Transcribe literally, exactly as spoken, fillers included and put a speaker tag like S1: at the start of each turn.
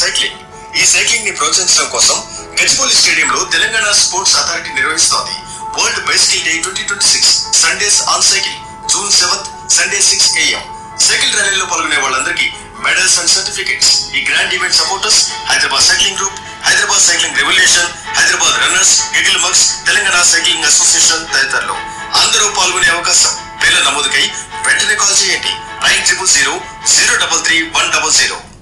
S1: Cycling. ఈ cycling ని ప్రోత్సహించడం కోసం గచ్చిబౌలి స్టేడియంలో తెలంగాణ స్పోర్ట్స్ అథారిటీ నిర్వహిస్తోంది world bicycle day twenty twenty six Sundays on cycle June seventh Sunday six AM. Cycle ర్యాలీలో పాల్గొనే వాళ్ళందరికీ మెడల్స్ అండ్ సర్టిఫికెట్స్. ఈ grand event supporters Hyderabad cycling group, Hyderabad cycling revolution, Hyderabad runners, giggle mugs, Telangana cycling association తదితరులు. అందరూ పాల్గొనే అవకాశం. పేర్ల నమోదుకై వెంటనే కాల్ చేయండి nine triple zero zero double three one double zero.